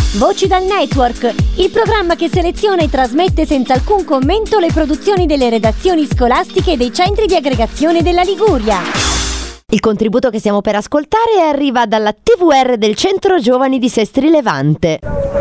Voci dal Network, il programma che seleziona e trasmette senza alcun commento le produzioni delle redazioni scolastiche e dei centri di aggregazione della Liguria. Il contributo che stiamo per ascoltare arriva dalla TVR del Centro Giovani di Sestri Levante.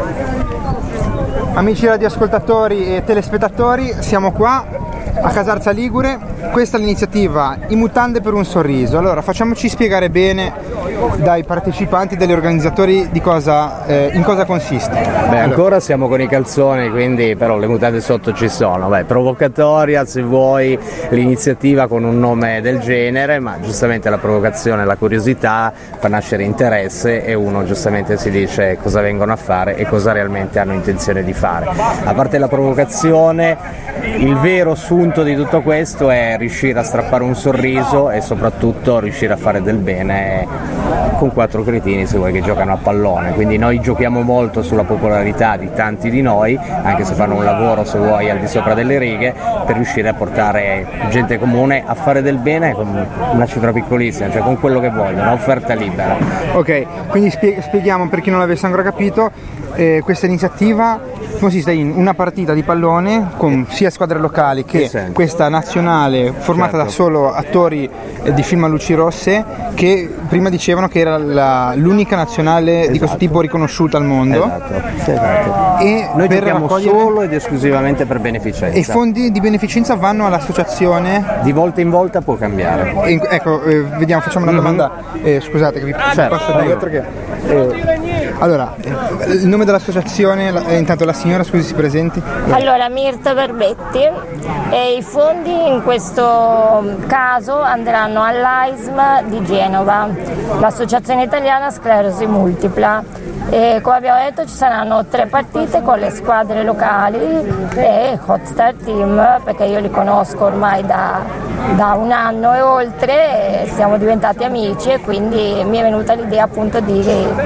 Amici radioascoltatori e telespettatori, siamo qua a Casarza Ligure. Questa è l'iniziativa I Mutande per un sorriso. Allora, facciamoci spiegare bene dai partecipanti, dagli organizzatori in cosa consiste. Ancora siamo con i calzoni, quindi però le mutande sotto ci sono. Provocatoria, se vuoi, l'iniziativa con un nome del genere, ma giustamente la provocazione, la curiosità fa nascere interesse e uno giustamente si dice cosa vengono a fare e cosa realmente hanno intenzione di fare. A parte la provocazione, il vero sunto di tutto questo è riuscire a strappare un sorriso e soprattutto riuscire a fare del bene con 4 cretini, se vuoi, che giocano a pallone. Quindi noi giochiamo molto sulla popolarità di tanti di noi, anche se fanno un lavoro, se vuoi, al di sopra delle righe, per riuscire a portare gente comune a fare del bene con una cifra piccolissima, cioè con quello che vogliono, offerta libera. Ok, quindi spieghiamo per chi non l'avesse ancora capito. Questa iniziativa consiste in una partita di pallone con sia squadre locali che questa nazionale formata da solo attori di film a luci rosse, che prima dicevano che era l'unica nazionale di questo tipo riconosciuta al mondo. Esatto. E noi giochiamo solo ed esclusivamente per beneficenza. E i fondi di beneficenza vanno all'associazione? Di volta in volta può cambiare. Vediamo, facciamo una domanda. Scusate che vi passo dietro allora, il nome dell'associazione, intanto la signora, scusi, si presenti. Allora, Mirta Barbetti, e i fondi in questo caso andranno all'AISM di Genova, l'Associazione Italiana Sclerosi Multipla. E come abbiamo detto ci saranno 3 partite con le squadre locali e Hot Star Team, perché io li conosco ormai da un anno e oltre, siamo diventati amici e quindi mi è venuta l'idea appunto di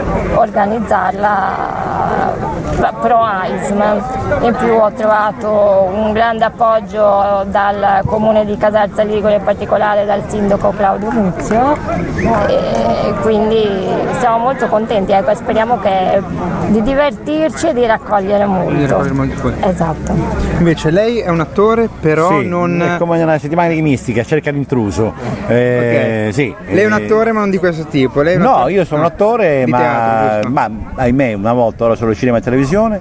organizzarla pro AISM. In più ho trovato un grande appoggio dal comune di Casarza Ligure, in particolare dal sindaco Claudio Muzio, e quindi siamo molto contenti, speriamo di divertirci e di raccogliere molto. Esatto. Invece lei è un attore, però sì, non è come una settimana di mistica, cerca l'intruso. Sì. Lei è un attore ma non di questo tipo. Lei è un no, io sono un attore teatro, ma ahimè una volta, ora solo cinema e televisione.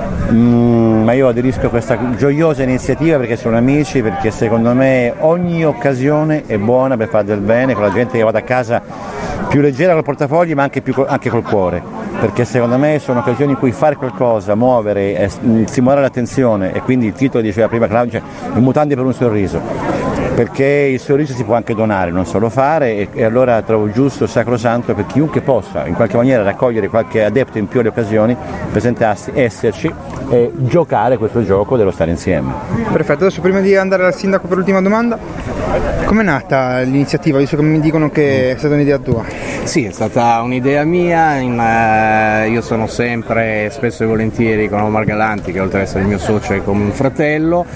Ma io aderisco a questa gioiosa iniziativa perché sono amici, perché secondo me ogni occasione è buona per fare del bene con la gente che vada a casa più leggera col portafogli, ma anche col cuore, perché secondo me sono occasioni in cui fare qualcosa, muovere, stimolare l'attenzione, e quindi il titolo diceva prima Claudio, I Mutande per un sorriso, perché il sorriso si può anche donare, non solo fare, e allora trovo giusto, sacrosanto, per chiunque possa in qualche maniera raccogliere qualche adepto in più alle occasioni, presentarsi, esserci e giocare questo gioco dello stare insieme. Perfetto, adesso prima di andare al sindaco per l'ultima domanda, com'è nata l'iniziativa, visto che mi dicono che è stata un'idea tua? Sì, è stata un'idea mia, io sono sempre, spesso e volentieri, con Omar Galanti, che oltre ad essere il mio socio è come un fratello,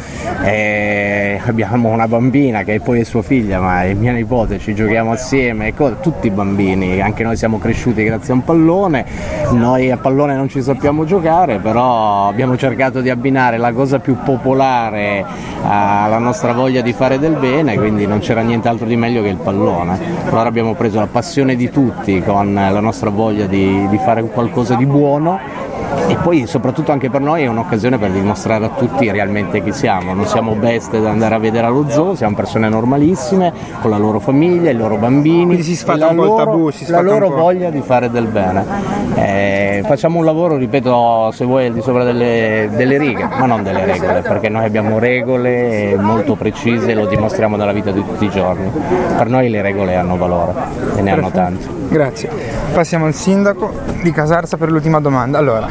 e abbiamo una bambina che poi è sua figlia, ma è mia nipote, ci giochiamo assieme, tutti i bambini, anche noi siamo cresciuti grazie a un pallone, noi a pallone non ci sappiamo giocare, però abbiamo cercato di abbinare la cosa più popolare alla nostra voglia di fare del bene, quindi non c'era nient'altro di meglio che il pallone. Allora abbiamo preso la passione di tutti con la nostra voglia di fare qualcosa di buono, e poi soprattutto anche per noi è un'occasione per dimostrare a tutti realmente chi siamo. Non siamo bestie da andare a vedere allo zoo, siamo persone normalissime con la loro famiglia, i loro bambini, quindi si sfata un po' il tabù, la loro voglia di fare del bene. Facciamo un lavoro, ripeto, se vuoi al di sopra delle righe, ma non delle regole, perché noi abbiamo regole molto precise e lo dimostriamo dalla vita di tutti i giorni. Per noi le regole hanno valore e ne hanno tanti. Grazie. Passiamo al sindaco di Casarza per l'ultima domanda. Allora,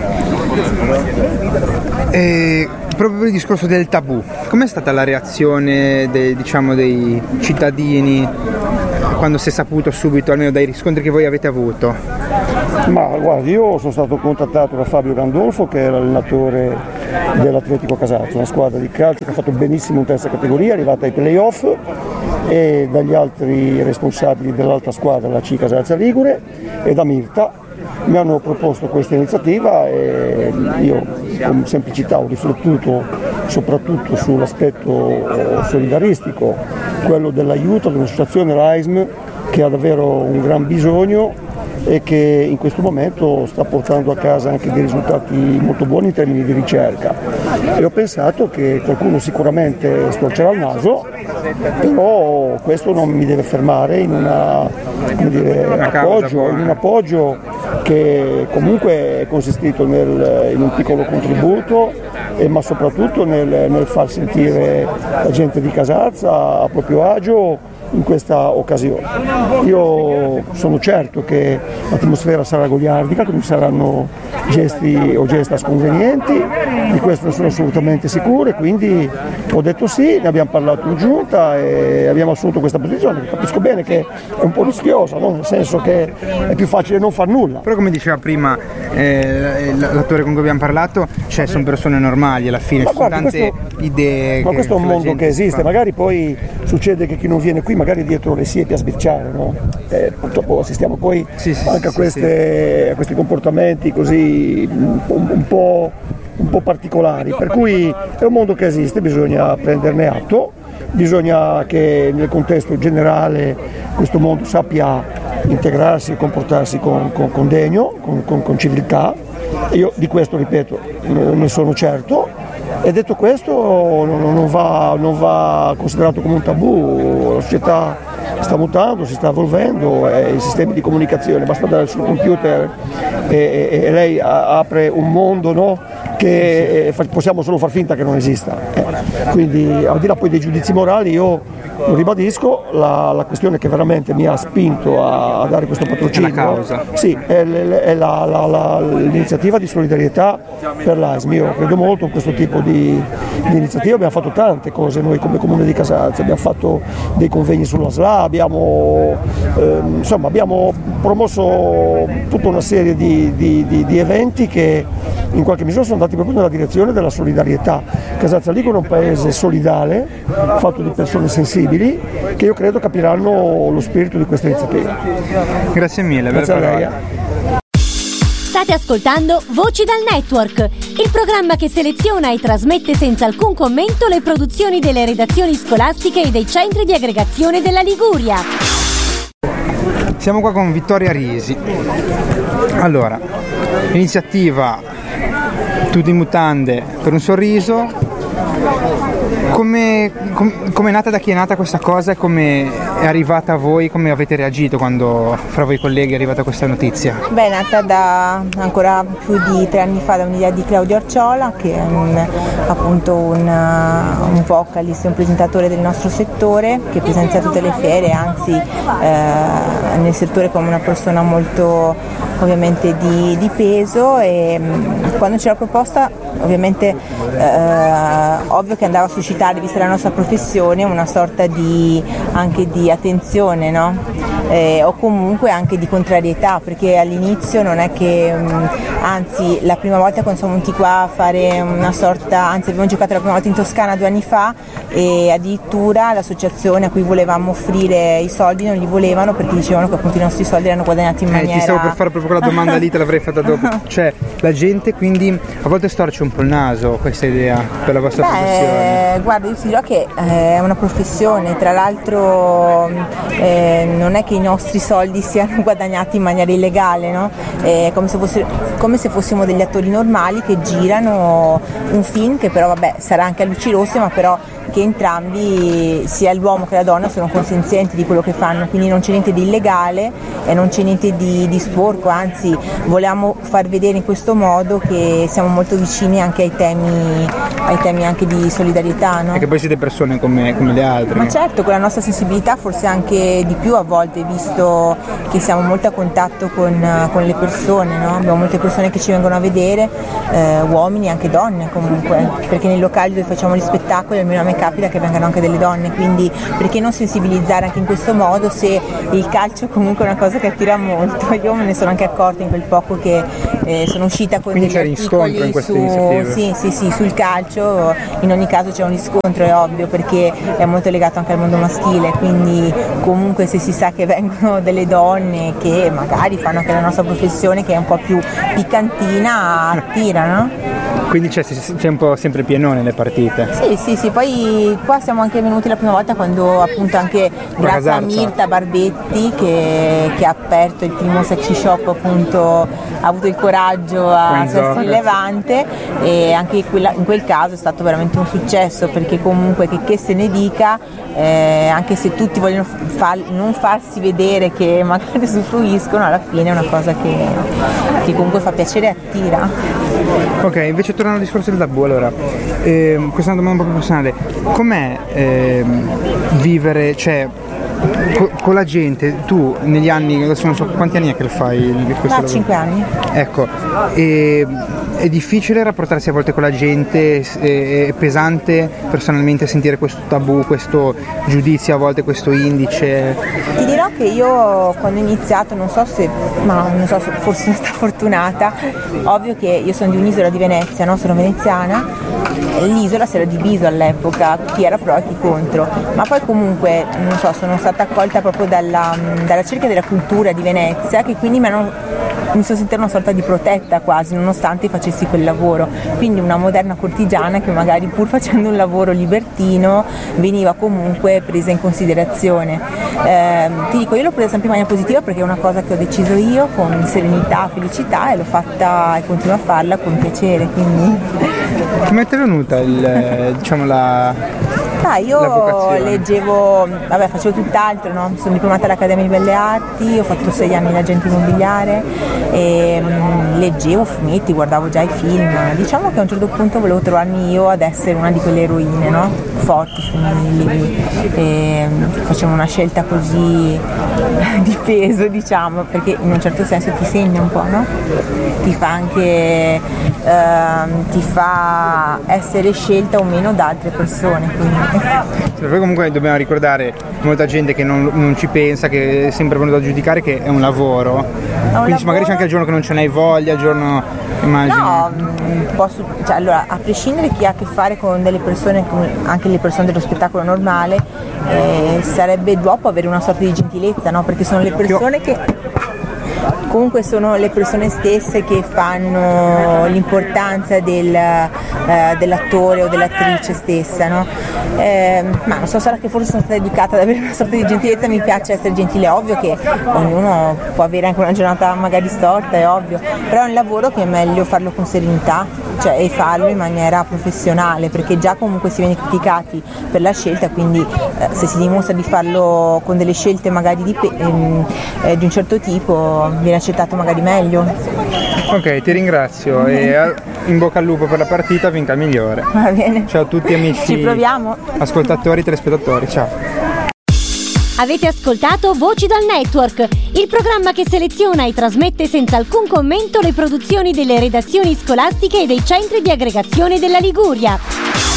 proprio per il discorso del tabù, com'è stata la reazione dei cittadini quando si è saputo subito, almeno dai riscontri che voi avete avuto? Ma guardi, io sono stato contattato da Fabio Gandolfo, che era l'allenatore dell'Atletico Casarza, una squadra di calcio che ha fatto benissimo in terza categoria, è arrivata ai play-off, e dagli altri responsabili dell'altra squadra, la C Casarza Ligure, e da Mirta, mi hanno proposto questa iniziativa e io con semplicità ho riflettuto soprattutto sull'aspetto solidaristico, quello dell'aiuto ad un'associazione, l'AISM, che ha davvero un gran bisogno e che in questo momento sta portando a casa anche dei risultati molto buoni in termini di ricerca. E ho pensato che qualcuno sicuramente storcerà il naso, però questo non mi deve fermare in un appoggio che comunque è consistito in un piccolo contributo, ma soprattutto nel far sentire la gente di Casazza a proprio agio in questa occasione. Io sono certo che l'atmosfera sarà goliardica, che non saranno gesti o gesta sconvenienti, di questo ne sono assolutamente sicuro, e quindi ho detto sì, ne abbiamo parlato in giunta e abbiamo assunto questa posizione. Capisco bene che è un po' rischiosa, no? Nel senso che è più facile non far nulla. Però come diceva prima l'attore con cui abbiamo parlato, cioè sono persone normali alla fine, ci sono tante idee. Ma questo è un mondo che esiste, magari poi succede che chi non viene qui magari dietro le siepi a sbirciare, no? Purtroppo assistiamo poi anche a questi comportamenti così un po' particolari, per cui è un mondo che esiste, bisogna prenderne atto, bisogna che nel contesto generale questo mondo sappia integrarsi e comportarsi con degno, con civiltà. Io di questo, ripeto, ne sono certo, e detto questo non va considerato come un tabù. La società sta mutando, si sta evolvendo, i sistemi di comunicazione, basta andare sul computer e lei apre un mondo, no? Che possiamo solo far finta che non esista. Quindi al di là poi dei giudizi morali, io lo ribadisco, la questione che veramente mi ha spinto a dare questo patrocinio è la causa. Sì, è l'iniziativa di solidarietà per l'AISM. Io credo molto in questo tipo di iniziativa, abbiamo fatto tante cose noi come Comune di Casazza, abbiamo fatto dei convegni sulla SLA, abbiamo promosso tutta una serie di eventi che in qualche misura sono andati proprio nella direzione della solidarietà. Casazza Ligure è un paese solidale, fatto di persone sensibili, che io credo capiranno lo spirito di questa iniziativa. Grazie mille, Grazie a lei. State ascoltando Voci dal Network, il programma che seleziona e trasmette senza alcun commento le produzioni delle redazioni scolastiche e dei centri di aggregazione della Liguria. Siamo qua con Vittoria Risi. Allora, iniziativa Tutti in mutande per un sorriso. Come è nata, da chi è nata questa cosa e come è arrivata a voi, come avete reagito quando fra voi colleghi è arrivata questa notizia? Beh, è nata da ancora più di 3 anni fa da un'idea di Claudio Arciola, che è un vocalist e un presentatore del nostro settore, che presenta tutte le fiere, anzi nel settore come una persona molto ovviamente di peso, e quando c'è la proposta ovviamente ovvio che andava a suscitare, vista la nostra professione, una sorta anche di attenzione, no? O comunque anche di contrarietà, perché all'inizio non è che, anzi la prima volta quando siamo venuti qua a fare una sorta, anzi abbiamo giocato la prima volta in Toscana 2 anni fa, e addirittura l'associazione a cui volevamo offrire i soldi non li volevano, perché dicevano che appunto i nostri soldi erano guadagnati in maniera... Ti stavo per fare proprio quella domanda lì, te l'avrei fatta dopo. Cioè la gente quindi a volte storce un po' il naso questa idea per la vostra professione. Guarda, io ti dirò che è una professione, tra l'altro non è che i nostri soldi siano guadagnati in maniera illegale, no? È come se fossimo degli attori normali che girano un film, che però vabbè sarà anche a luci rosse, ma però che entrambi, sia l'uomo che la donna, sono consenzienti di quello che fanno, quindi non c'è niente di illegale e non c'è niente di sporco, anzi volevamo far vedere in questo modo che siamo molto vicini anche ai temi anche di solidarietà, no? E che poi siete persone come le altre. Ma certo, con la nostra sensibilità forse anche di più a volte, visto che siamo molto a contatto con le persone, no? Abbiamo molte persone che ci vengono a vedere, uomini e anche donne comunque, perché nei locali dove facciamo gli spettacoli almeno a me capita che vengano anche delle donne, quindi perché non sensibilizzare anche in questo modo, se il calcio comunque è una cosa che attira molto. Io me ne sono anche accorta in quel poco che sono uscita con quindi degli articoli sul calcio. In ogni caso c'è un riscontro, è ovvio, perché è molto legato anche al mondo maschile, quindi comunque se si sa che vengono delle donne che magari fanno anche la nostra professione, che è un po' più piccantina, attira, no? Quindi c'è un po' sempre pienone le partite. Sì, poi qua siamo anche venuti la prima volta quando appunto anche grazie a Mirta Barbetti che ha aperto il primo sexy shop, appunto ha avuto il coraggio a essere rilevante, e anche in quel caso è stato veramente un successo, perché comunque che se ne dica, anche se tutti vogliono non farsi vedere che magari usufruiscono, alla fine è una cosa che comunque fa piacere e attira. Ok, invece tornando al discorso del tabù, allora, questa è una domanda un po' più personale. Com'è vivere, cioè, con la gente? Tu negli anni, adesso non so quanti anni è che lo fai questo 5 anni. Ecco, è difficile rapportarsi a volte con la gente, è pesante personalmente sentire questo tabù, questo giudizio, a volte questo indice? Ti dirò che io quando ho iniziato, forse sono stata fortunata, ovvio che io sono di un'isola di Venezia, no? Sono veneziana, l'isola si era divisa all'epoca, chi era pro e chi contro, ma poi comunque sono stata accolta proprio dalla cerchia della cultura di Venezia, che quindi mi sono sentita una sorta di protetta quasi, nonostante facessi quel lavoro, quindi una moderna cortigiana che magari pur facendo un lavoro libertino veniva comunque presa in considerazione. Ti dico, io l'ho presa sempre in maniera positiva, perché è una cosa che ho deciso io con serenità, felicità, e l'ho fatta e continuo a farla con piacere, quindi. Come ti è venuta io leggevo, facevo tutt'altro, no? Sono diplomata all'Accademia di Belle Arti, ho fatto 6 anni in agente immobiliare e leggevo fumetti, guardavo già i film. Diciamo che a un certo punto volevo trovarmi io ad essere una di quelle eroine, no? Forti, femminili, e facevo una scelta così di peso, diciamo, perché in un certo senso ti segna un po', no? Ti fa anche ti fa essere scelta o meno da altre persone, quindi. Poi comunque dobbiamo ricordare molta gente che non ci pensa, che è sempre venuto a giudicare che è un lavoro. Quindi magari c'è anche il giorno che non ce n'hai voglia, il giorno immagino. No, allora, a prescindere chi ha a che fare con delle persone, anche le persone dello spettacolo normale, sarebbe dopo avere una sorta di gentilezza, no? Perché sono le persone comunque sono le persone stesse che fanno l'importanza dell'attore o dell'attrice stessa, no? Ma non so, sarà che forse sono stata educata ad avere una sorta di gentilezza, mi piace essere gentile, è ovvio che ognuno può avere anche una giornata magari storta, è ovvio, però è un lavoro che è meglio farlo con serenità, cioè, e farlo in maniera professionale, perché già comunque si viene criticati per la scelta, quindi se si dimostra di farlo con delle scelte magari di un certo tipo, viene accettato magari meglio. Ok, ti ringrazio e in bocca al lupo per la partita, vinca il migliore. Va bene. Ciao a tutti amici, ci proviamo. Ascoltatori, telespettatori, ciao. Avete ascoltato Voci dal Network, il programma che seleziona e trasmette senza alcun commento le produzioni delle redazioni scolastiche e dei centri di aggregazione della Liguria.